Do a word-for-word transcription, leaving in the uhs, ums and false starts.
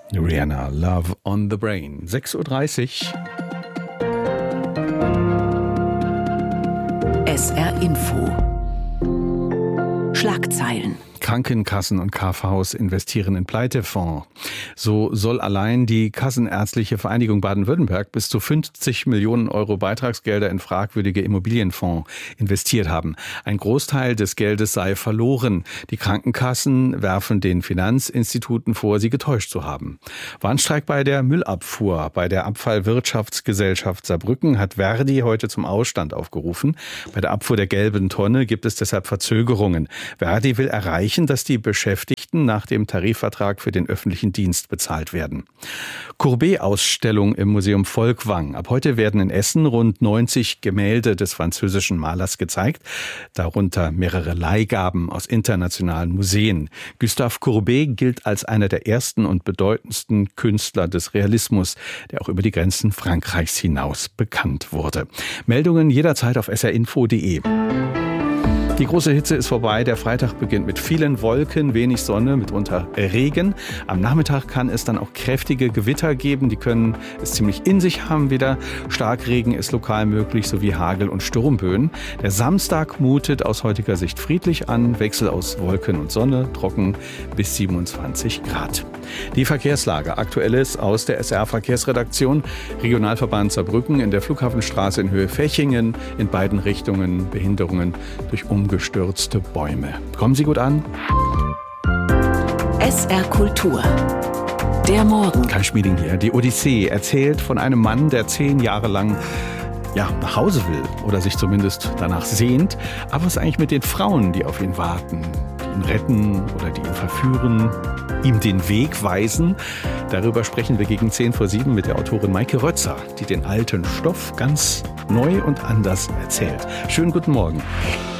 Rihanna, Love on the Brain. sechs Uhr dreißig. S R Info. Schlagzeilen. Krankenkassen und K Vs investieren in Pleitefonds. So soll allein die Kassenärztliche Vereinigung Baden-Württemberg bis zu fünfzig Millionen Euro Beitragsgelder in fragwürdige Immobilienfonds investiert haben. Ein Großteil des Geldes sei verloren. Die Krankenkassen werfen den Finanzinstituten vor, sie getäuscht zu haben. Warnstreik bei der Müllabfuhr. Bei der Abfallwirtschaftsgesellschaft Saarbrücken hat Verdi heute zum Ausstand aufgerufen. Bei der Abfuhr der gelben Tonne gibt es deshalb Verzögerungen. Verdi will erreichen, dass die Beschäftigten nach dem Tarifvertrag für den öffentlichen Dienst bezahlt werden. Courbet-Ausstellung im Museum Volkwang. Ab heute werden in Essen rund neunzig Gemälde des französischen Malers gezeigt, darunter mehrere Leihgaben aus internationalen Museen. Gustave Courbet gilt als einer der ersten und bedeutendsten Künstler des Realismus, der auch über die Grenzen Frankreichs hinaus bekannt wurde. Meldungen jederzeit auf s r info punkt d e. Die große Hitze ist vorbei. Der Freitag beginnt mit vielen Wolken, wenig Sonne, mitunter Regen. Am Nachmittag kann es dann auch kräftige Gewitter geben. Die können es ziemlich in sich haben wieder. Starkregen ist lokal möglich, sowie Hagel- und Sturmböen. Der Samstag mutet aus heutiger Sicht friedlich an. Wechsel aus Wolken und Sonne, trocken bis siebenundzwanzig Grad. Die Verkehrslage. Aktuelles aus der S R-Verkehrsredaktion. Regionalverband Saarbrücken in der Flughafenstraße in Höhe Fechingen. In beiden Richtungen Behinderungen durch umgestürzte Bäume. Kommen Sie gut an. S R Kultur. Der Morgen. Kai Schmieding hier. Die Odyssee erzählt von einem Mann, der zehn Jahre lang ja, nach Hause will oder sich zumindest danach sehnt. Aber was ist eigentlich mit den Frauen, die auf ihn warten, die ihn retten oder die ihn verführen, ihm den Weg weisen? Darüber sprechen wir gegen zehn vor sieben mit der Autorin Maike Rötzer, die den alten Stoff ganz neu und anders erzählt. Schönen guten Morgen.